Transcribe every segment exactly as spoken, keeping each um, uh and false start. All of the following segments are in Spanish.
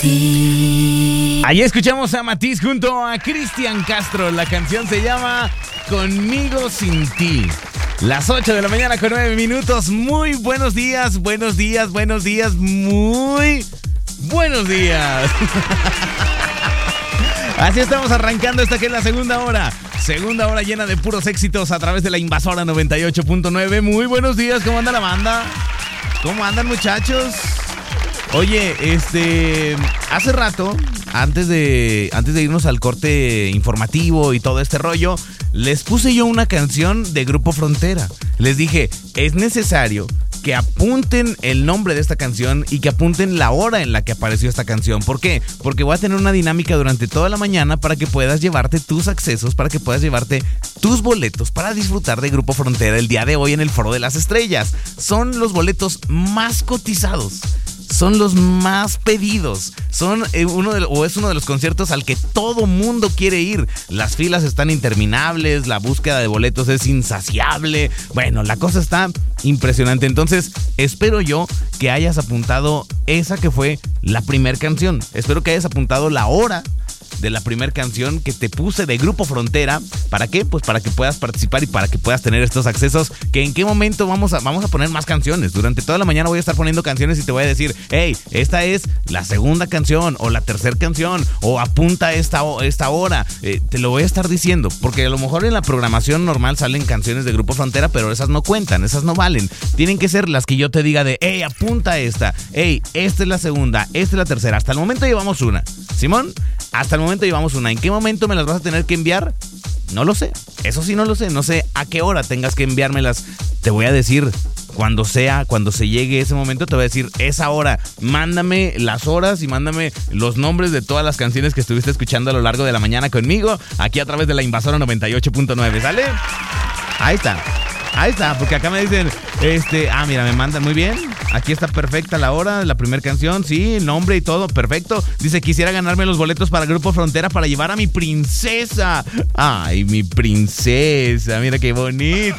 ti. Ahí escuchamos a Matiz junto a Cristian Castro. La canción se llama Conmigo Sin Ti. Las ocho de la mañana con nueve minutos. Muy buenos días, buenos días, buenos días, muy buenos días. Así estamos arrancando esta que es la segunda hora. Segunda hora llena de puros éxitos a través de la Invasora noventa y ocho punto nueve. Muy buenos días, ¿cómo anda la banda? ¿Cómo andan, muchachos? Oye, este, hace rato, antes de, antes de irnos al corte informativo y todo este rollo, les puse yo una canción de Grupo Frontera. Les dije, es necesario que apunten el nombre de esta canción y que apunten la hora en la que apareció esta canción. ¿Por qué? Porque voy a tener una dinámica durante toda la mañana para que puedas llevarte tus accesos, para que puedas llevarte tus boletos para disfrutar de Grupo Frontera el día de hoy en el Foro de las Estrellas. Son los boletos más cotizados. Son los más pedidos. Son uno de, o es uno de los conciertos al que todo mundo quiere ir. Las filas están interminables, la búsqueda de boletos es insaciable. Bueno, la cosa está impresionante. Entonces, espero yo que hayas apuntado esa que fue la primer canción. Espero que hayas apuntado la hora de la primera canción que te puse de Grupo Frontera. ¿Para qué? Pues para que puedas participar y para que puedas tener estos accesos. Que en qué momento vamos a, vamos a poner más canciones. Durante toda la mañana voy a estar poniendo canciones y te voy a decir, hey, esta es la segunda canción o la tercera canción o apunta esta, esta hora. Eh, te lo voy a estar diciendo porque a lo mejor en la programación normal salen canciones de Grupo Frontera, pero esas no cuentan, esas no valen. Tienen que ser las que yo te diga de, hey, apunta esta, hey, esta es la segunda, esta es la tercera. Hasta el momento llevamos una. ¿Simón? Hasta el momento llevamos una. ¿En qué momento me las vas a tener que enviar? No lo sé. Eso sí no lo sé. No sé a qué hora tengas que enviármelas. Te voy a decir cuando sea, cuando se llegue ese momento, te voy a decir esa hora. Mándame las horas y mándame los nombres de todas las canciones que estuviste escuchando a lo largo de la mañana conmigo, aquí a través de la Invasora noventa y ocho punto nueve. ¿Sale? Ahí está. Ahí está, porque acá me dicen, este, ah, mira, me mandan muy bien. Aquí está perfecta la hora, la primera canción, sí, el nombre y todo, perfecto. Dice, quisiera ganarme los boletos para Grupo Frontera para llevar a mi princesa. Ay, mi princesa, mira qué bonitos.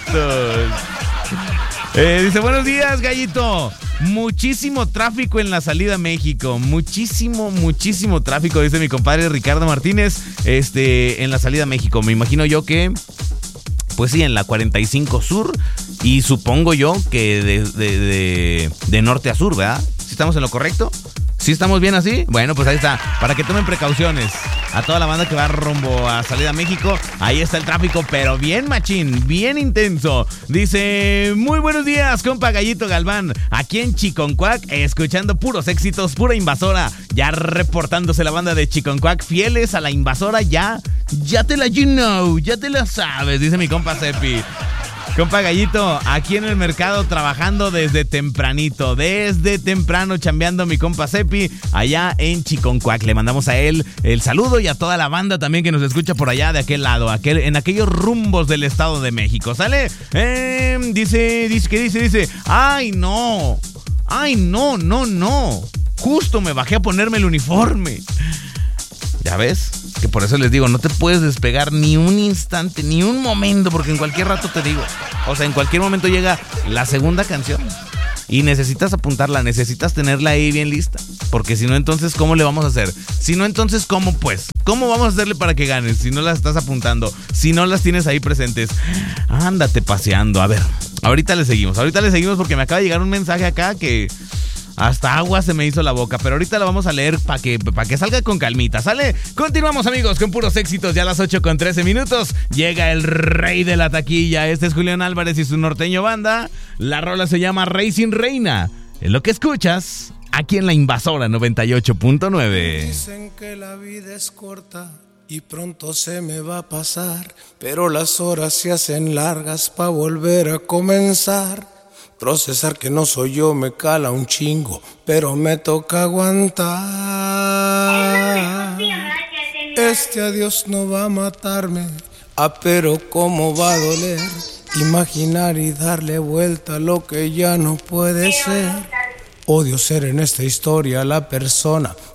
Eh, dice, buenos días, gallito. Muchísimo tráfico en la salida a México. Muchísimo, muchísimo tráfico, dice mi compadre Ricardo Martínez, este, en la salida a México. Me imagino yo que... Pues sí, en la cuarenta y cinco Sur, y supongo yo que de, de, de, de norte a sur, ¿verdad? ¿Sí estamos en lo correcto? ¿Sí estamos bien así? Bueno, pues ahí está, para que tomen precauciones. A toda la banda que va rumbo a salida a México, ahí está el tráfico, pero bien machín, bien intenso. Dice, muy buenos días, compa Gallito Galván, aquí en Chiconcuac, escuchando puros éxitos, pura Invasora. Ya reportándose la banda de Chiconcuac, fieles a la Invasora, ya, ya te la you know, ya te la sabes, dice mi compa Sepi. Compa Gallito, aquí en el mercado trabajando desde tempranito, desde temprano chambeando mi compa Sepi, allá en Chiconcuac. Le mandamos a él el saludo y a toda la banda también que nos escucha por allá de aquel lado, aquel, en aquellos rumbos del Estado de México, ¿sale? Eh, dice, dice, ¿qué dice? Dice, ay no, ay no, no, no, justo me bajé a ponerme el uniforme. ¿Ya ves? Que por eso les digo, no te puedes despegar ni un instante, ni un momento, porque en cualquier rato te digo, o sea, en cualquier momento llega la segunda canción y necesitas apuntarla, necesitas tenerla ahí bien lista, porque si no, entonces, ¿cómo le vamos a hacer? Si no, entonces, ¿cómo pues? ¿Cómo vamos a hacerle para que ganes si no las estás apuntando, si no las tienes ahí presentes? Ándate paseando, a ver, ahorita le seguimos, ahorita le seguimos porque me acaba de llegar un mensaje acá que... hasta agua se me hizo la boca, pero ahorita la vamos a leer para que, pa que salga con calmita, ¿sale? Continuamos, amigos, con puros éxitos. Ya a las ocho con trece minutos llega el rey de la taquilla. Este es Julián Álvarez y su norteño banda. La rola se llama Rey sin Reina. Es lo que escuchas aquí en la Invasora noventa y ocho punto nueve. Dicen que la vida es corta y pronto se me va a pasar, pero las horas se hacen largas para volver a comenzar. Procesar que no soy yo me cala un chingo, pero me toca aguantar. Este adiós no va a matarme, ah, pero cómo va a doler. Imaginar y darle vuelta a lo que ya no puede ser. Odio ser en esta historia la persona